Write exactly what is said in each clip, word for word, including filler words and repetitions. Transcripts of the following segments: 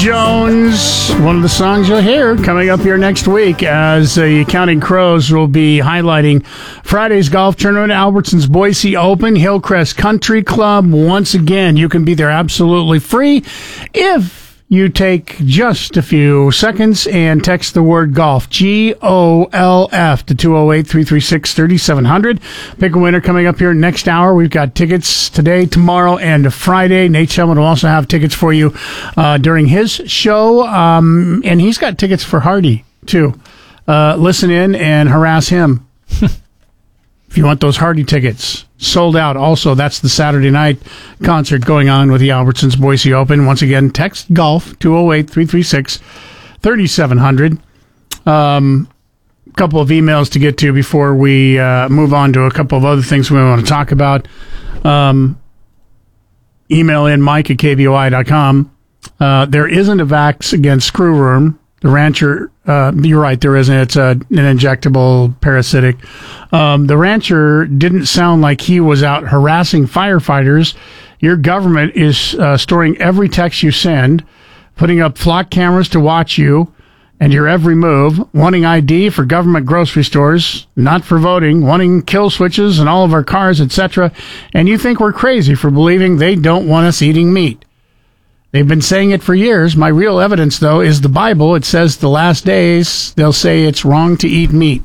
Jones, one of the songs you'll hear coming up here next week as the Counting Crows will be highlighting Friday's golf tournament, Albertsons Boise Open, Hillcrest Country Club. Once again, you can be there absolutely free if you take just a few seconds and text the word golf, G O L F, to two oh eight, three three six, three seven zero zero. Pick a winner coming up here next hour. We've got tickets today, tomorrow, and Friday. Nate Shelman will also have tickets for you uh, during his show. Um, and he's got tickets for Hardy, too. Uh, listen in and harass him. If you want those Hardy tickets, sold out. Also, that's the Saturday night concert going on with the Albertsons Boise Open. Once again, text golf, two oh eight, three three six, three seven zero zero. Um, a couple of emails to get to before we uh, move on to a couple of other things we want to talk about. Um, email in Mike at K B O I dot com. Uh, there isn't a vax against screwworm. The rancher, uh, you're right, there isn't. It's a, an injectable parasitic. Um, the rancher didn't sound like he was out harassing firefighters. Your government is uh, storing every text you send, putting up flock cameras to watch you and your every move, wanting I D for government grocery stores, not for voting, wanting kill switches in all of our cars, et cetera. And you think we're crazy for believing they don't want us eating meat. They've been saying it for years. My real evidence, though, is the Bible. It says the last days, they'll say it's wrong to eat meat.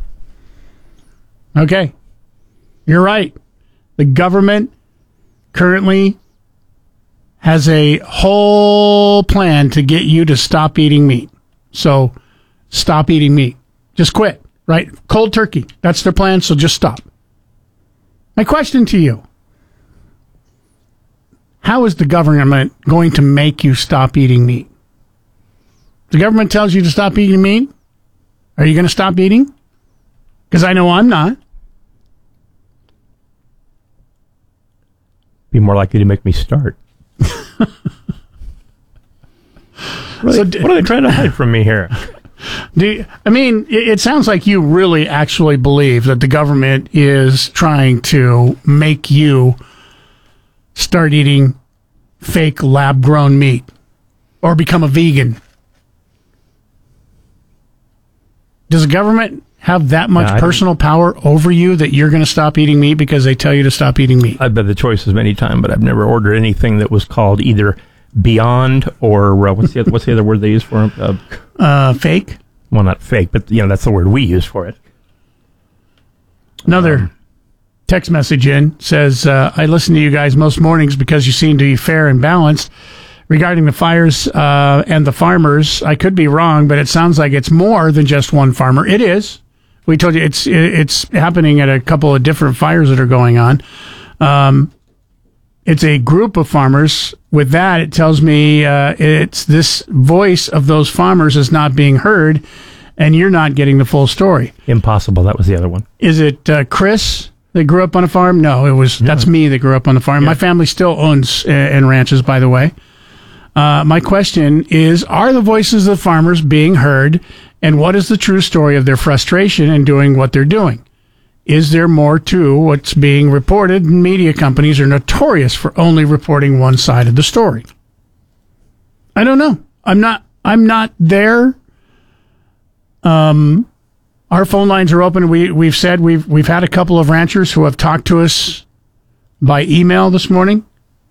Okay. You're right. The government currently has a whole plan to get you to stop eating meat. So stop eating meat. Just quit, right? Cold turkey. That's their plan, so just stop. My question to you. How is the government going to make you stop eating meat? The government tells you to stop eating meat. Are you going to stop eating? Because I know I'm not. Be more likely to make me start. what, are so they, d- what are they trying to hide from me here? Do you, I mean, it, it sounds like you really actually believe that the government is trying to make you start eating fake lab-grown meat or become a vegan. Does the government have that much no, personal power over you that you're going to stop eating meat because they tell you to stop eating meat? I've had the choices many times, but I've never ordered anything that was called either Beyond or uh, what's the other, what's the other word they use for it? Uh, uh, fake? Well, not fake, but you know that's the word we use for it. Another... Um, text message in says, uh, I listen to you guys most mornings because you seem to be fair and balanced. Regarding the fires uh, and the farmers, I could be wrong, but it sounds like it's more than just one farmer. It is. We told you it's it's happening at a couple of different fires that are going on. Um, it's a group of farmers. With that, it tells me uh, it's this voice of those farmers is not being heard, and you're not getting the full story. Impossible. That was the other one. Is it uh, Chris? They grew up on a farm? No, it was yeah. that's me that grew up on the farm. Yeah. My family still owns uh, and ranches, by the way. Uh, my question is, are the voices of the farmers being heard, and what is the true story of their frustration in doing what they're doing? Is there more to what's being reported? Media companies are notorious for only reporting one side of the story. I don't know. I'm not, I'm not there. Um... Our phone lines are open. We, we've said we've we've had a couple of ranchers who have talked to us by email this morning.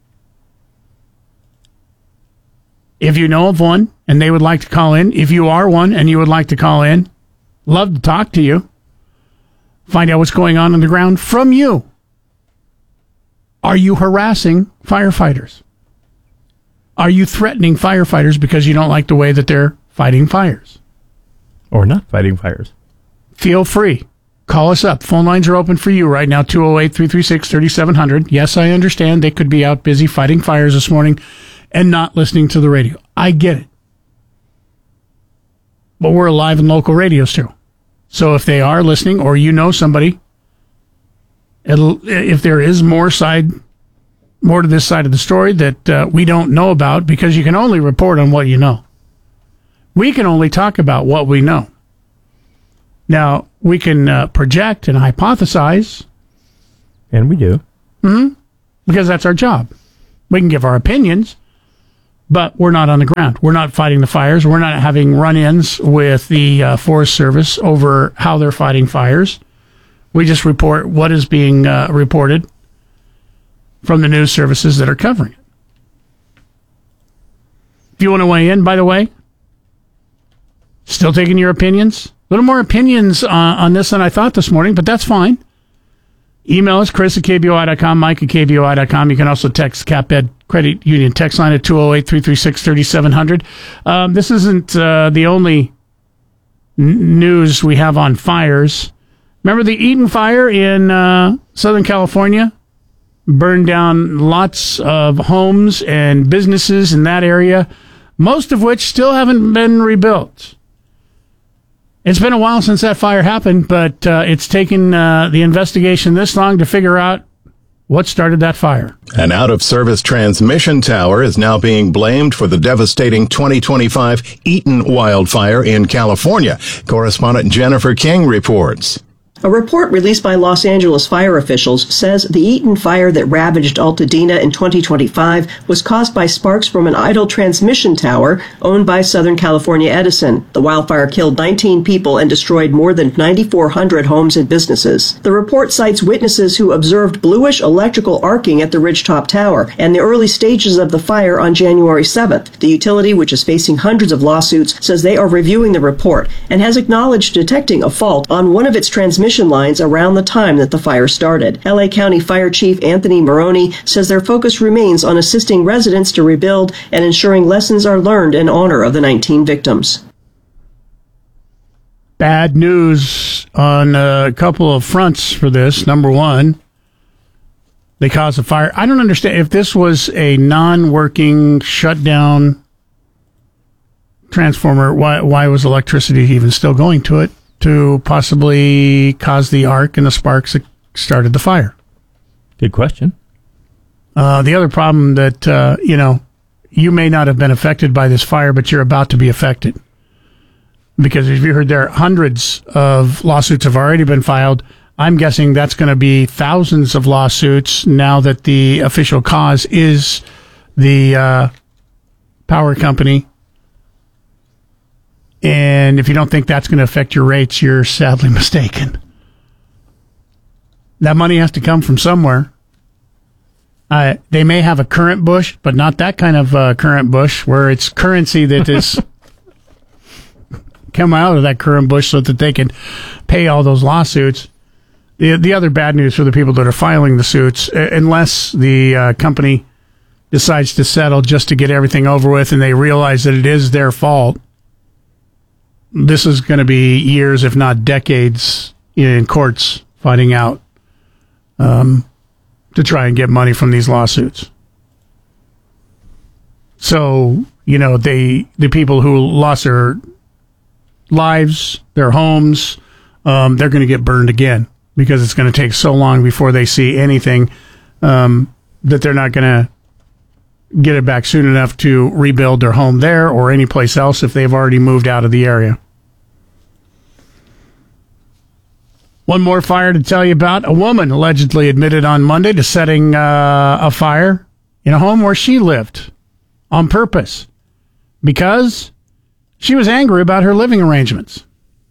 If you know of one and they would like to call in, if you are one and you would like to call in, love to talk to you. Find out what's going on on the ground from you. Are you harassing firefighters? Are you threatening firefighters because you don't like the way that they're fighting fires? Or not fighting fires? Feel free. Call us up. Phone lines are open for you right now, two oh eight, three three six, three seven zero zero. Yes, I understand they could be out busy fighting fires this morning and not listening to the radio. I get it. But we're live in local radios too. So if they are listening or you know somebody, it'll, if there is more side, more to this side of the story that uh, we don't know about, because you can only report on what you know. We can only talk about what we know. Now, we can uh, project and hypothesize. And we do. Mm-hmm. Because that's our job. We can give our opinions. but we're not on the ground. We're not fighting the fires. We're not having run-ins with the uh, Forest Service over how they're fighting fires. We just report what is being uh, reported from the news services that are covering it. If you want to weigh in, by the way, still taking your opinions. A little more opinions uh, on this than I thought this morning, but that's fine. Email us, Chris at K B O I dot com, Mike at K B O I dot com. You can also text CapEd Credit Union text line at two oh eight, three three six, three seven zero zero. Um, this isn't uh, the only n- news we have on fires. Remember the Eaton fire in uh, Southern California? Burned down lots of homes and businesses in that area, most of which still haven't been rebuilt. It's been a while since that fire happened, but uh, it's taken uh, the investigation this long to figure out what started that fire. An out-of-service transmission tower is now being blamed for the devastating twenty twenty-five Eaton wildfire in California. Correspondent Jennifer King reports. A report released by Los Angeles fire officials says the Eaton fire that ravaged Altadena in twenty twenty-five was caused by sparks from an idle transmission tower owned by Southern California Edison. The wildfire killed nineteen people and destroyed more than nine thousand four hundred homes and businesses. The report cites witnesses who observed bluish electrical arcing at the ridgetop tower and the early stages of the fire on January seventh. The utility, which is facing hundreds of lawsuits, says they are reviewing the report and has acknowledged detecting a fault on one of its transmission lines around the time that the fire started. L A County Fire Chief Anthony Maroney says their focus remains on assisting residents to rebuild and ensuring lessons are learned in honor of the nineteen victims. Bad news on a couple of fronts for this. Number one, they caused a fire. I don't understand if this was a non-working shutdown transformer, why why was electricity even still going to it to possibly cause the arc and the sparks that started the fire? Good question. Uh, the other problem that, uh, you know, you may not have been affected by this fire, but you're about to be affected. Because as you heard there, hundreds of lawsuits have already been filed. I'm guessing that's going to be thousands of lawsuits now that the official cause is the uh, power company. And if you don't think that's going to affect your rates, you're sadly mistaken. That money has to come from somewhere. Uh, they may have a current bush, but not that kind of uh, current bush where it's currency that is come out of that current bush so that they can pay all those lawsuits. The, the other bad news for the people that are filing the suits, unless the uh, company decides to settle just to get everything over with and they realize that it is their fault, this is going to be years, if not decades, in courts fighting out um, to try and get money from these lawsuits. So, you know, they the people who lost their lives, their homes, um, they're going to get burned again because it's going to take so long before they see anything um, that they're not going to get it back soon enough to rebuild their home there or any place else if they've already moved out of the area. One more fire to tell you about. A woman allegedly admitted on Monday to setting uh, a fire in a home where she lived on purpose because she was angry about her living arrangements.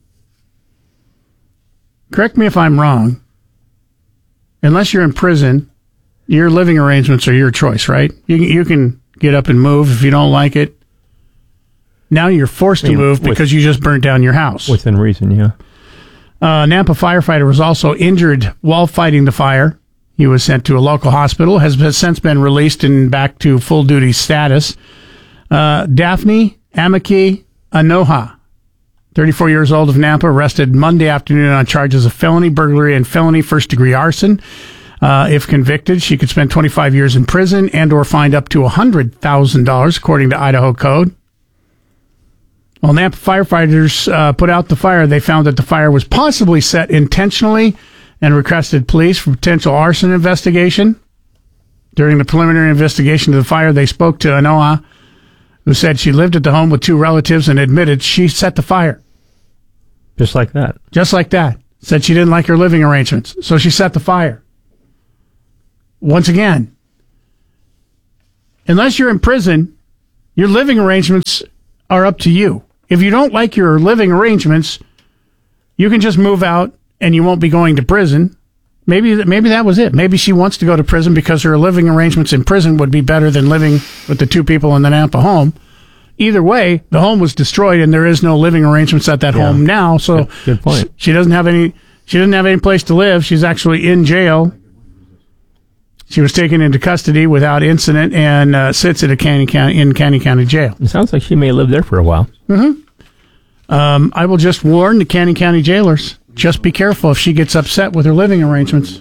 Correct me if I'm wrong. Unless you're in prison, your living arrangements are your choice, right? You, you can get up and move if you don't like it. Now you're forced I mean, to move because with, you just burnt down your house. Within reason, yeah. Uh, Nampa firefighter was also injured while fighting the fire. He was sent to a local hospital, has, has since been released and back to full-duty status. Uh, Daphne Amaki Anoha, thirty-four years old of Nampa, arrested Monday afternoon on charges of felony burglary and felony first-degree arson. Uh, if convicted, she could spend twenty-five years in prison and or fined up to one hundred thousand dollars, according to Idaho Code. While Nampa firefighters uh, put out the fire, they found that the fire was possibly set intentionally and requested police for potential arson investigation. During the preliminary investigation of the fire, they spoke to Anoa, who said she lived at the home with two relatives and admitted she set the fire. Just like that. Just like that. Said she didn't like her living arrangements, so she set the fire. Once again, unless you're in prison, Your living arrangements are up to you. If you don't like your living arrangements, you can just move out and you won't be going to prison. Maybe maybe that was it. Maybe she wants to go to prison because her living arrangements in prison would be better than living with the two people in the Nampa home. Either way, the home was destroyed and there is no living arrangements at that yeah. home now. So good, good point. She doesn't have any she doesn't have any place to live. She's actually in jail. She was taken into custody without incident and uh, sits at a Canny County in Canny County Jail. It sounds like she may live there for a while. Mm-hmm. Um, I will just warn the Canny County jailers, just be careful if she gets upset with her living arrangements.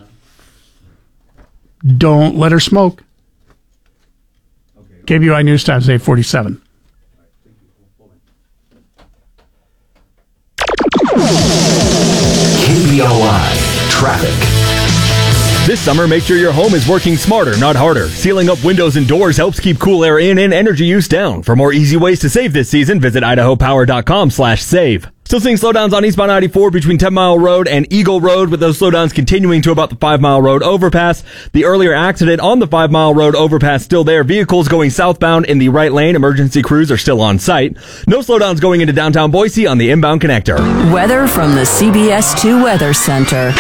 Don't let her smoke. K B O I News Times, eight forty-seven. K B O I Traffic. This summer, make sure your home is working smarter, not harder. Sealing up windows and doors helps keep cool air in and energy use down. For more easy ways to save this season, visit idahopower.com slash save. Still seeing slowdowns on eastbound ninety-four between ten mile Road and Eagle Road, with those slowdowns continuing to about the five mile Road overpass. The earlier accident on the five mile Road overpass still there. Vehicles going southbound in the right lane. Emergency crews are still on site. No slowdowns going into downtown Boise on the inbound connector. Weather from the C B S two Weather Center.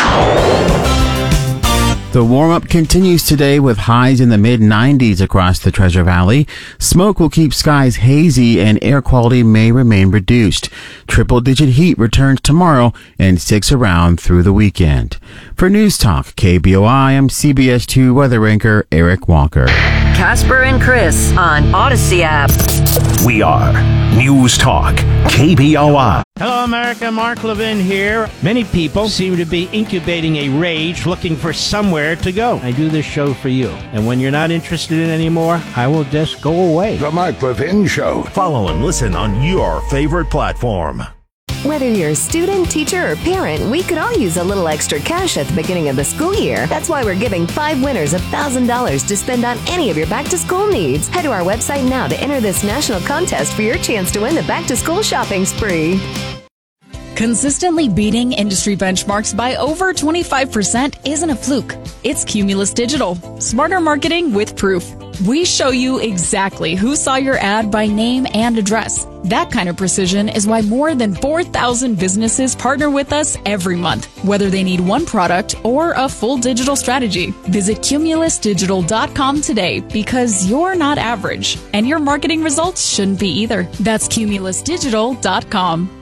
The warm-up continues today with highs in the mid nineties across the Treasure Valley. Smoke will keep skies hazy and air quality may remain reduced. Triple-digit heat returns tomorrow and sticks around through the weekend. For News Talk K B O I, I'm C B S two weather anchor Eric Walker. Casper and Chris on Odyssey app. We are News Talk K B O I. Hello, America. Mark Levin here. Many people seem to be incubating a rage looking for somewhere to go. I do this show for you. And when you're not interested in it anymore, I will just go away. The Mark Levin Show. Follow and listen on your favorite platform. Whether you're a student, teacher, or parent, we could all use a little extra cash at the beginning of the school year. That's why we're giving five winners one thousand dollars to spend on any of your back-to-school needs. Head to our website now to enter this national contest for your chance to win the back-to-school shopping spree. Consistently beating industry benchmarks by over twenty-five percent isn't a fluke. It's Cumulus Digital. Smarter marketing with proof. We show you exactly who saw your ad by name and address. That kind of precision is why more than four thousand businesses partner with us every month, whether they need one product or a full digital strategy. Visit cumulus digital dot com today because you're not average, and your marketing results shouldn't be either. That's cumulus digital dot com.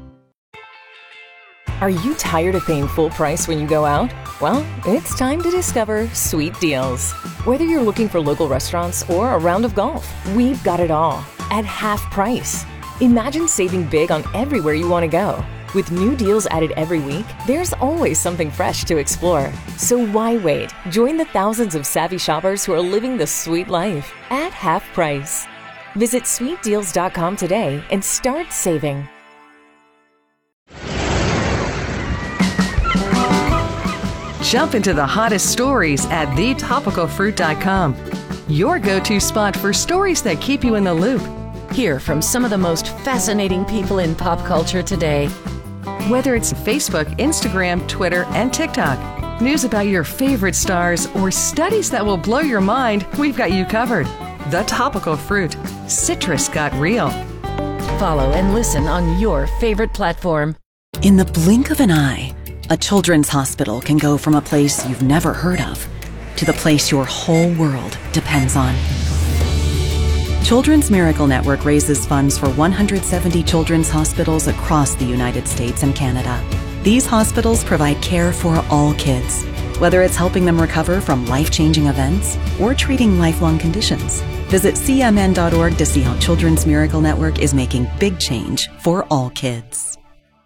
Are you tired of paying full price when you go out? Well, it's time to discover Sweet Deals. Whether you're looking for local restaurants or a round of golf, we've got it all at half price. Imagine saving big on everywhere you want to go. With new deals added every week, there's always something fresh to explore. So why wait? Join the thousands of savvy shoppers who are living the sweet life at half price. Visit sweet deals dot com today and start saving. Jump into the hottest stories at the topical fruit dot com. Your go-to spot for stories that keep you in the loop. Hear from some of the most fascinating people in pop culture today. Whether it's Facebook, Instagram, Twitter, and TikTok, news about your favorite stars, or studies that will blow your mind, we've got you covered. The Topical Fruit. Citrus got real. Follow and listen on your favorite platform. In the blink of an eye, a children's hospital can go from a place you've never heard of to the place your whole world depends on. Children's Miracle Network raises funds for one hundred seventy children's hospitals across the United States and Canada. These hospitals provide care for all kids, whether it's helping them recover from life-changing events or treating lifelong conditions. Visit C M N dot org to see how Children's Miracle Network is making big change for all kids.